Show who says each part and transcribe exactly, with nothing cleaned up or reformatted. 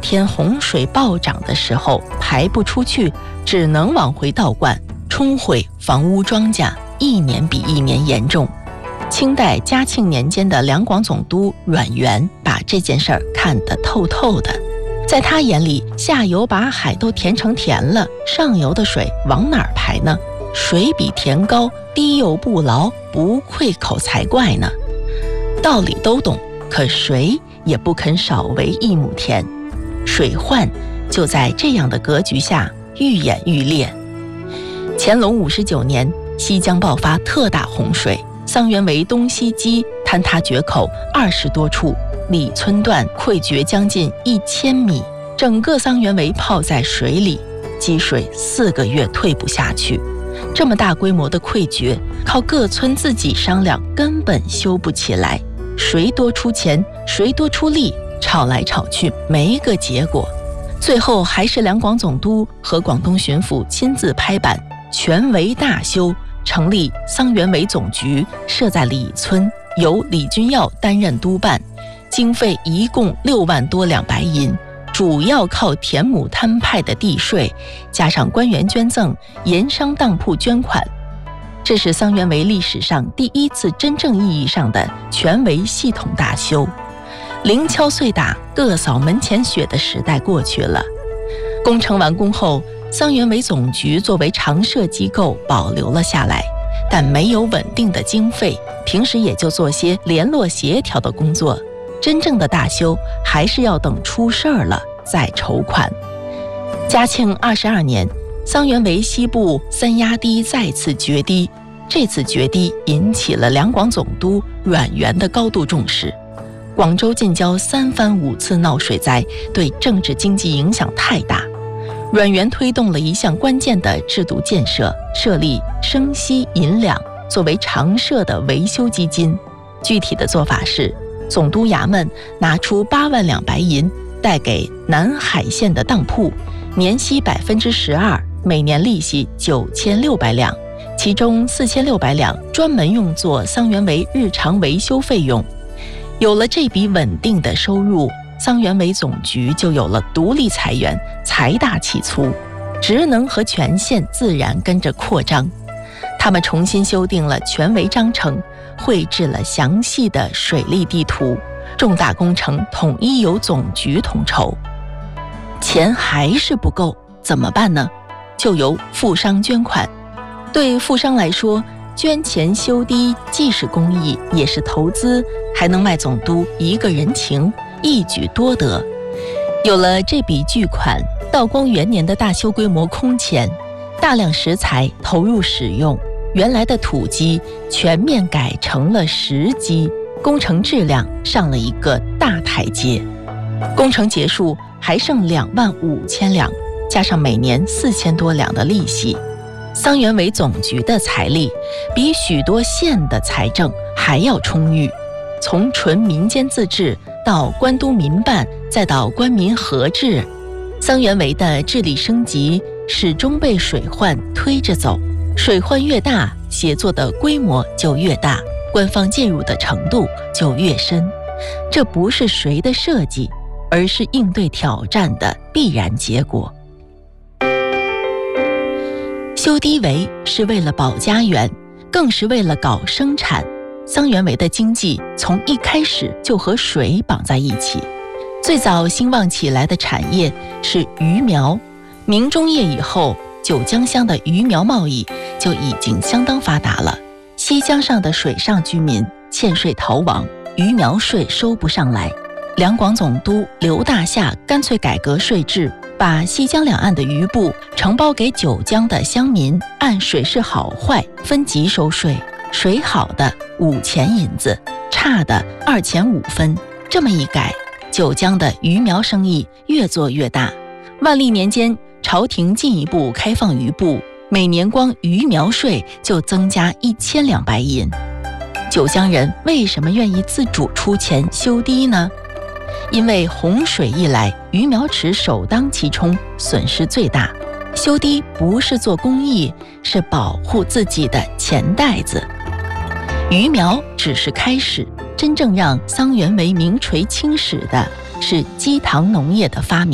Speaker 1: 天洪水暴涨的时候排不出去，只能往回倒灌，冲毁房屋庄稼，一年比一年严重。清代嘉庆年间的两广总督阮元把这件事儿看得透透的，在他眼里，下游把海都填成田了，上游的水往哪儿排呢？水比田高，低又不牢，不溃口才怪呢。道理都懂，可谁也不肯少为一亩田。水患就在这样的格局下愈演愈烈。乾隆五十九年，西江爆发特大洪水，桑园围东西基坍塌决口二十多处，里村段溃决将近一千米，整个桑园围泡在水里，积水四个月退不下去。这么大规模的溃决，靠各村自己商量根本修不起来，谁多出钱，谁多出力，吵来吵去没个结果。最后还是两广总督和广东巡抚亲自拍板，全围大修，成立桑园围总局，设在里村，由李君耀担任督办，经费一共六万多两白银，主要靠田亩摊派的地税，加上官员捐赠、盐商当铺捐款。这是桑园围历史上第一次真正意义上的全围系统大修。零敲碎打，各扫门前雪的时代过去了。工程完工后，桑园围总局作为常设机构保留了下来，但没有稳定的经费，平时也就做些联络协调的工作。真正的大修还是要等出事儿了再筹款。嘉庆二十二年，桑园围西部三压堤再次决堤，这次决堤引起了两广总督阮元的高度重视。广州近郊三番五次闹水灾，对政治经济影响太大。阮元推动了一项关键的制度建设，设立生息银两作为常设的维修基金。具体的做法是，总督衙门拿出八万两白银贷给南海县的当铺，年息百分之十二，每年利息九千六百两，其中四千六百两专门用作桑园围日常维修费用。有了这笔稳定的收入，桑园围总局就有了独立财源，财大气粗，职能和权限自然跟着扩张。他们重新修订了全围章程，绘制了详细的水利地图，重大工程统一由总局统筹。钱还是不够，怎么办呢？就由富商捐款。对富商来说，捐钱修堤既是公益，也是投资，还能卖总督一个人情，一举多得。有了这笔巨款，道光元年的大修规模空前，大量石材投入使用，原来的土基全面改成了石基，工程质量上了一个大台阶。工程结束还剩两万五千两，加上每年四千多两的利息，桑园围总局的财力比许多县的财政还要充裕。从纯民间自治到官督民办，再到官民合治，桑园围的治理升级始终被水患推着走。水患越大，协作的规模就越大，官方介入的程度就越深。这不是谁的设计，而是应对挑战的必然结果。修堤围是为了保家园，更是为了搞生产。桑园围的经济从一开始就和水绑在一起。最早兴旺起来的产业是鱼苗，明中叶以后，九江乡的鱼苗贸易就已经相当发达了。西江上的水上居民欠税逃亡，鱼苗税收不上来，两广总督刘大夏干脆改革税制，把西江两岸的渔布承包给九江的乡民，按水势好坏分级收税，水好的五钱银子，差的二钱五分。这么一改，九江的鱼苗生意越做越大。万历年间，朝廷进一步开放渔布，每年光鱼苗税就增加一千两白银。九江人为什么愿意自主出钱修堤呢？因为洪水一来，鱼苗池首当其冲，损失最大。修堤不是做公益，是保护自己的钱袋子。鱼苗只是开始，真正让桑园围名垂青史的是基塘农业的发明。